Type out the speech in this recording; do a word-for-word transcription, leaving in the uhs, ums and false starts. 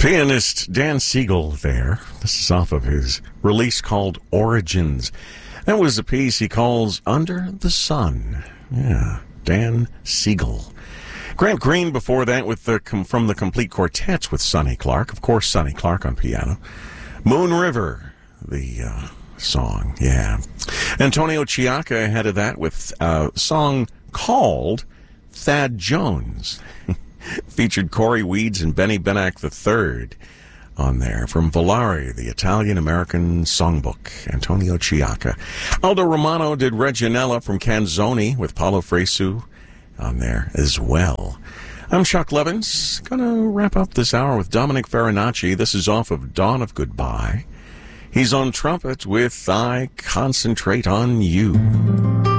Pianist Dan Siegel there. This is off of his release called Origins. That was a piece he calls Under the Sun. Yeah, Dan Siegel. Grant Green before that with the from the Complete Quartets with Sonny Clark. Of course, Sonny Clark on piano. Moon River, the uh, song, yeah. Antonio Chiacca ahead of that with a song called Thad Jones. Featured Corey Weeds and Benny Benack the third on there. From Volare, the Italian-American songbook, Antonio Chiacca. Aldo Romano did Reginella from Canzoni with Paulo Fresu on there as well. I'm Chuck Levins. Gonna wrap up this hour with Dominic Farinacci. This is off of Dawn of Goodbye. He's on trumpet with I Concentrate on You.